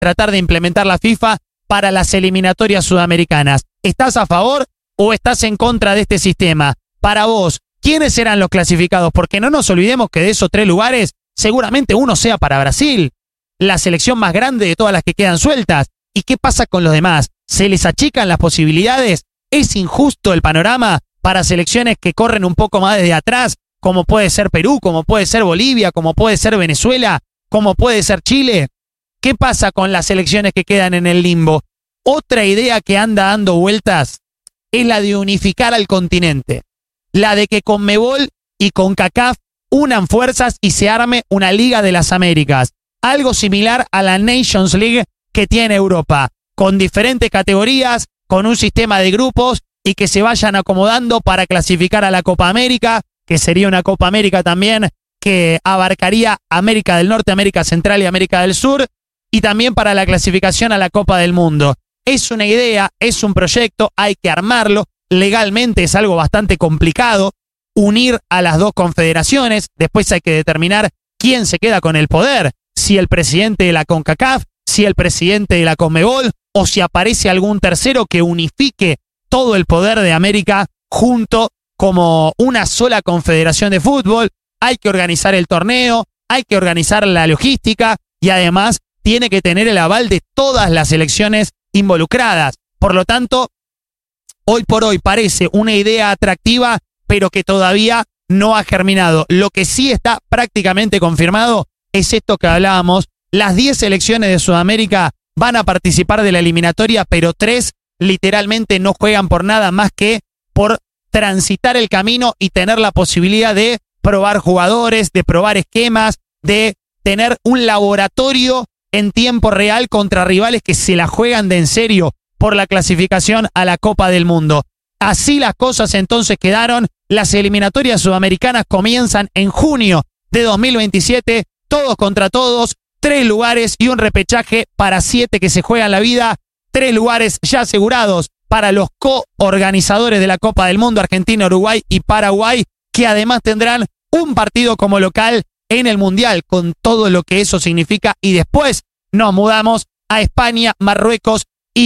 tratar de implementar la FIFA para las eliminatorias sudamericanas. ¿Estás a favor o estás en contra de este sistema? Para vos, ¿quiénes serán los clasificados? Porque no nos olvidemos que de esos 3 lugares, seguramente uno sea para Brasil, la selección más grande de todas las que quedan sueltas. ¿Y qué pasa con los demás? ¿Se les achican las posibilidades? ¿Es injusto el panorama para selecciones que corren un poco más desde atrás, como puede ser Perú, como puede ser Bolivia, como puede ser Venezuela, como puede ser Chile? ¿Qué pasa con las selecciones que quedan en el limbo? Otra idea que anda dando vueltas es la de unificar al continente. La de que Conmebol y CONCACAF unan fuerzas y se arme una Liga de las Américas. Algo similar a la Nations League que tiene Europa, con diferentes categorías, con un sistema de grupos y que se vayan acomodando para clasificar a la Copa América, que sería una Copa América también que abarcaría América del Norte, América Central y América del Sur, y también para la clasificación a la Copa del Mundo. Es una idea, es un proyecto, hay que armarlo. Legalmente es algo bastante complicado unir a las dos confederaciones. Después hay que determinar quién se queda con el poder, si el presidente de la CONCACAF, si el presidente de la Conmebol, o si aparece algún tercero que unifique todo el poder de América junto como una sola confederación de fútbol. Hay que organizar el torneo, hay que organizar la logística y además tiene que tener el aval de todas las selecciones involucradas. Por lo tanto, hoy por hoy parece una idea atractiva, pero que todavía no ha germinado. Lo que sí está prácticamente confirmado es esto que hablábamos. Las 10 selecciones de Sudamérica van a participar de la eliminatoria, pero 3 literalmente no juegan por nada más que por transitar el camino y tener la posibilidad de probar jugadores, de probar esquemas, de tener un laboratorio en tiempo real contra rivales que se la juegan de en serio por la clasificación a la Copa del Mundo. Así las cosas entonces quedaron. Las eliminatorias sudamericanas comienzan en junio de 2027, todos contra todos, 3 lugares y un repechaje para 7 que se juegan la vida, 3 lugares ya asegurados para los coorganizadores de la Copa del Mundo, Argentina, Uruguay y Paraguay, que además tendrán un partido como local en el Mundial, con todo lo que eso significa, y después nos mudamos a España, Marruecos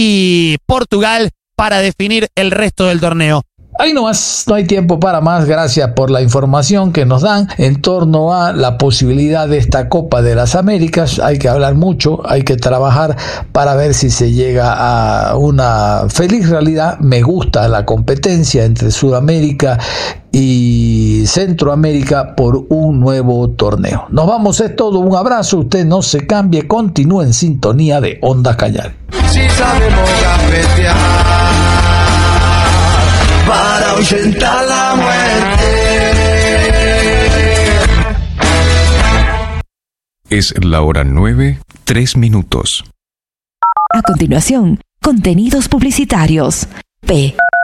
y Portugal para definir el resto del torneo. Ahí nomás, no hay tiempo para más. Gracias por la información que nos dan en torno a la posibilidad de esta Copa de las Américas. Hay que hablar mucho, hay que trabajar para ver si se llega a una feliz realidad. Me gusta la competencia entre Sudamérica y Centroamérica por un nuevo torneo. Nos vamos, es todo, un abrazo, usted no se cambie, continúe en sintonía de Onda Cañar. Si sabemos cafetear para ahuyentar la muerte. Es la hora 9:03. A continuación, contenidos publicitarios. P